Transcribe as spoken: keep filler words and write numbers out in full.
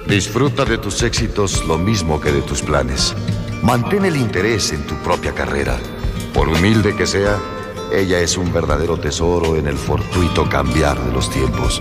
Disfruta de tus éxitos lo mismo que de tus planes. Mantén el interés en tu propia carrera. Por humilde que sea, ella es un verdadero tesoro en el fortuito cambiar de los tiempos.